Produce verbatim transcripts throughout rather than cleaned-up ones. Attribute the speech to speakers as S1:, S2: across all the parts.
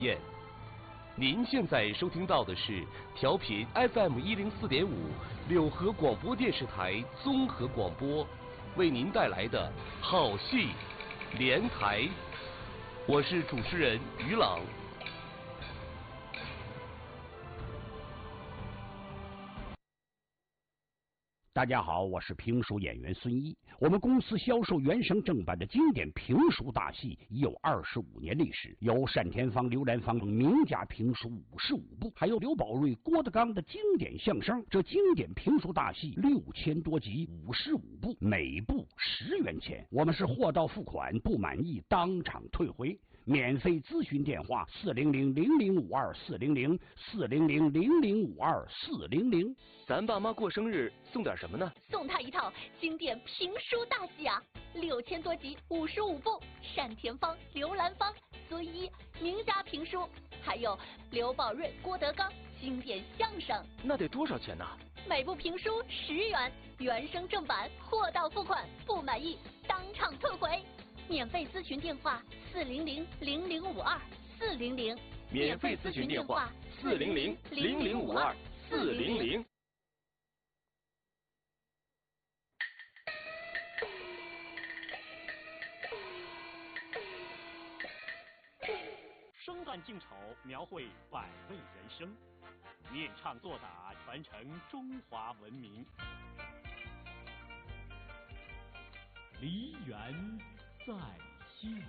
S1: 燕。您现在收听到的是调频 F M 一零四点五柳河广播电视台综合广播，为您带来的好戏连台，我是主持人于朗。
S2: 大家好，我是评书演员孙一。我们公司销售原声正版的经典评书大戏已有二十五年历史，有单田芳、刘兰芳等名家评书五十五部，还有刘宝瑞、郭德纲的经典相声。这经典评书大戏六千多集，五十五部，每部十元钱。我们是货到付款，不满意当场退回。免费咨询电话：四零零零零五二四零零四零零零零五二四零零。
S1: 咱爸妈过生日送点什么呢？
S3: 送他一套经典评书大戏啊，六千多集，五十五部，单田芳、刘兰芳、孙一名家评书，还有刘宝瑞、郭德纲经典相声。
S1: 那得多少钱呢？
S3: 每部评书十元，原声正版，货到付款，不满意当场退回。免费咨询电话：四零零零零五二四零零。
S1: 免费咨询电话：四零零零零五二四零零。
S4: 生旦净丑，描绘百味人生，念唱作打，传承中华文明。梨园在线。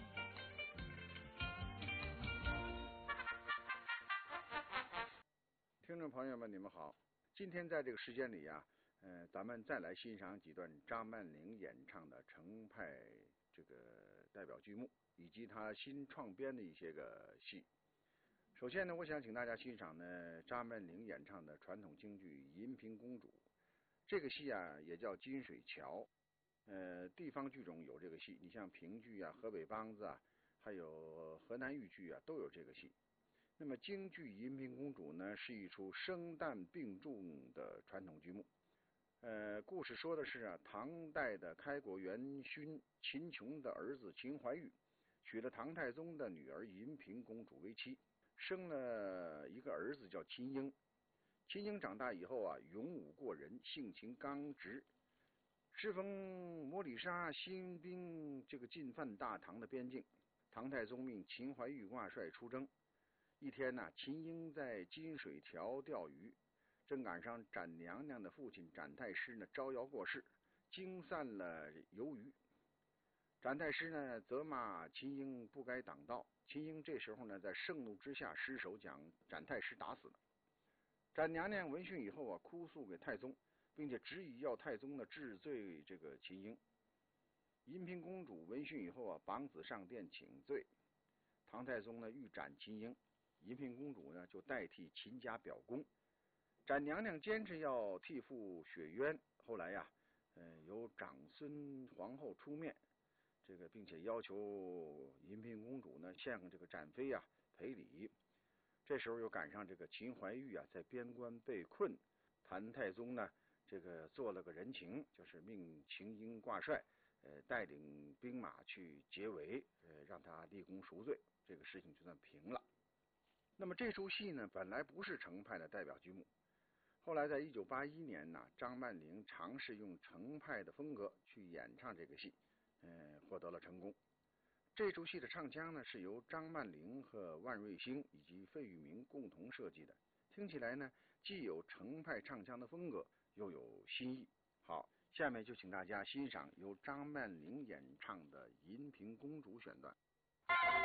S5: 听众朋友们，你们好！今天在这个时间里啊，呃，咱们再来欣赏几段张曼玲演唱的程派这个代表剧目，以及他新创编的一些个戏。首先呢，我想请大家欣赏呢张曼玲演唱的传统京剧《银屏公主》。这个戏啊也叫金水桥，呃，地方剧种有这个戏，你像评剧啊、河北梆子啊，还有河南豫剧啊，都有这个戏。那么京剧《银屏公主》呢，是一出生旦并重的传统剧目。呃，故事说的是啊，唐代的开国元勋秦琼的儿子秦怀玉娶了唐太宗的女儿银屏公主为妻，生了一个儿子叫秦英。秦英长大以后啊，勇武过人，性情刚直。适逢摩里沙新兵这个进犯大唐的边境，唐太宗命秦怀玉挂帅出征。一天呢、啊，秦英在金水桥钓鱼，正赶上展娘娘的父亲展太师呢招摇过市，惊散了游鱼。展太师呢责骂秦英不该挡道，秦英这时候呢在盛怒之下失手将展太师打死了。展娘娘闻讯以后啊，哭诉给太宗，并且执意要太宗呢治罪这个秦英。银屏公主闻讯以后啊，绑子上殿请罪。唐太宗呢欲斩秦英，银屏公主呢就代替秦家表功。展娘娘坚持要替父雪冤，后来呀、啊，呃，由长孙皇后出面，这个并且要求银屏公主呢向这个展妃呀、啊、赔礼。这时候又赶上这个秦怀玉啊在边关被困，谭太宗呢这个做了个人情，就是命秦英挂帅，呃，带领兵马去解围，呃，让他立功赎罪，这个事情就算平了。那么这出戏呢，本来不是程派的代表剧目，后来在一九八一年呢，张曼玲尝试用程派的风格去演唱这个戏，呃，获得了成功。这出戏的唱腔呢，是由张曼玲和万瑞星以及费玉明共同设计的，听起来呢，既有程派唱腔的风格，又有新意。好，下面就请大家欣赏由张曼玲演唱的《银屏公主》选段。